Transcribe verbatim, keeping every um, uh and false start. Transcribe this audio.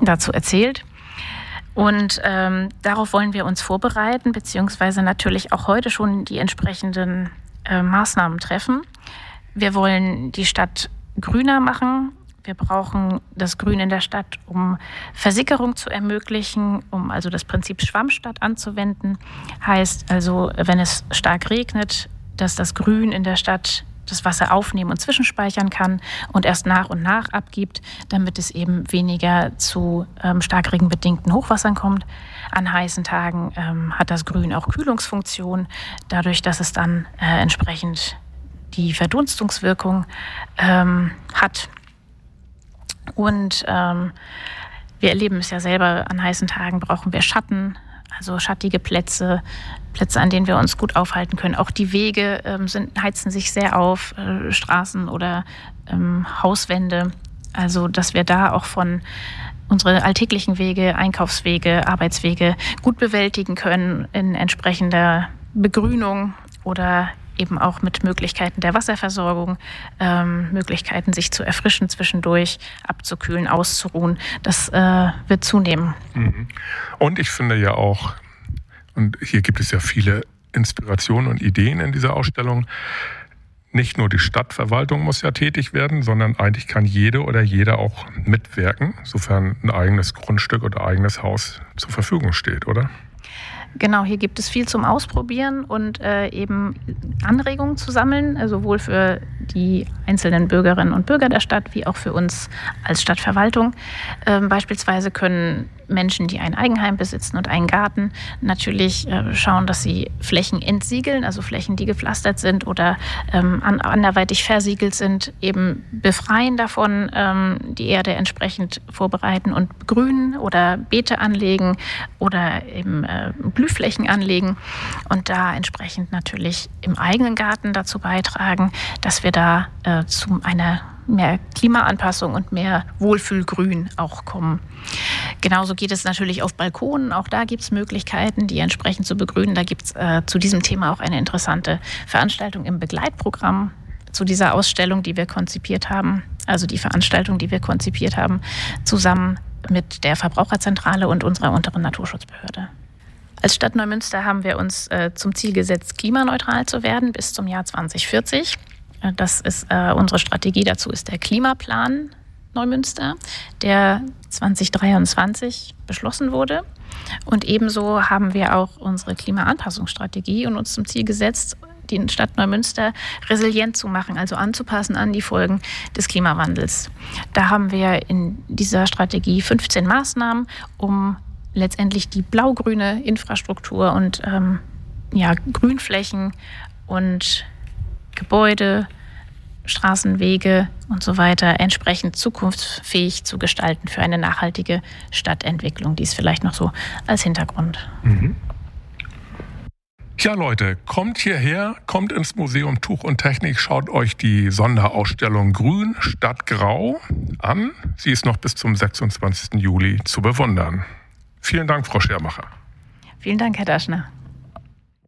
dazu erzählt. Und ähm, darauf wollen wir uns vorbereiten, beziehungsweise natürlich auch heute schon die entsprechenden äh, Maßnahmen treffen. Wir wollen die Stadt grüner machen. Wir brauchen das Grün in der Stadt, um Versickerung zu ermöglichen, um also das Prinzip Schwammstadt anzuwenden. Heißt also, wenn es stark regnet, dass das Grün in der Stadt das Wasser aufnehmen und zwischenspeichern kann und erst nach und nach abgibt, damit es eben weniger zu ähm, starkregenbedingten Hochwassern kommt. An heißen Tagen ähm, hat das Grün auch Kühlungsfunktion, dadurch, dass es dann äh, entsprechend die Verdunstungswirkung ähm, hat. Und ähm, wir erleben es ja selber, an heißen Tagen brauchen wir Schatten, also schattige Plätze, Plätze, an denen wir uns gut aufhalten können. Auch die Wege ähm, sind, heizen sich sehr auf, äh, Straßen oder ähm, Hauswände. Also dass wir da auch von unsere alltäglichen Wege, Einkaufswege, Arbeitswege gut bewältigen können in entsprechender Begrünung oder eben auch mit Möglichkeiten der Wasserversorgung, ähm, Möglichkeiten, sich zu erfrischen zwischendurch, abzukühlen, auszuruhen. Das äh, wird zunehmen. Und ich finde ja auch, und hier gibt es ja viele Inspirationen und Ideen in dieser Ausstellung, nicht nur die Stadtverwaltung muss ja tätig werden, sondern eigentlich kann jede oder jeder auch mitwirken, sofern ein eigenes Grundstück oder eigenes Haus zur Verfügung steht, oder? Genau, hier gibt es viel zum Ausprobieren und äh, eben Anregungen zu sammeln, also sowohl für die einzelnen Bürgerinnen und Bürger der Stadt wie auch für uns als Stadtverwaltung. Ähm, beispielsweise können Menschen, die ein Eigenheim besitzen und einen Garten, natürlich äh, schauen, dass sie Flächen entsiegeln, also Flächen, die gepflastert sind oder ähm, an, anderweitig versiegelt sind, eben befreien davon, ähm, die Erde entsprechend vorbereiten und begrünen oder Beete anlegen oder eben äh, Blühflächen anlegen und da entsprechend natürlich im eigenen Garten dazu beitragen, dass wir da äh, zu einer mehr Klimaanpassung und mehr Wohlfühlgrün auch kommen. Genauso geht es natürlich auf Balkonen. Auch da gibt es Möglichkeiten, die entsprechend zu begrünen. Da gibt es äh, zu diesem Thema auch eine interessante Veranstaltung im Begleitprogramm zu dieser Ausstellung, die wir konzipiert haben. Also die Veranstaltung, die wir konzipiert haben, zusammen mit der Verbraucherzentrale und unserer unteren Naturschutzbehörde. Als Stadt Neumünster haben wir uns äh, zum Ziel gesetzt, klimaneutral zu werden bis zum Jahr zwanzig vierzig. Das ist äh, unsere Strategie. Dazu ist der Klimaplan Neumünster, der zwanzig dreiundzwanzig beschlossen wurde. Und ebenso haben wir auch unsere Klimaanpassungsstrategie und uns zum Ziel gesetzt, die Stadt Neumünster resilient zu machen, also anzupassen an die Folgen des Klimawandels. Da haben wir in dieser Strategie fünfzehn Maßnahmen, um letztendlich die blau-grüne Infrastruktur und ähm, ja, Grünflächen und Gebäude, Straßenwege und so weiter entsprechend zukunftsfähig zu gestalten für eine nachhaltige Stadtentwicklung. Dies vielleicht noch so als Hintergrund. Mhm. Ja, Leute, kommt hierher, kommt ins Museum Tuch und Technik, schaut euch die Sonderausstellung Grün statt Grau an. Sie ist noch bis zum sechsundzwanzigsten Juli zu bewundern. Vielen Dank, Frau Schermacher. Vielen Dank, Herr Daschner.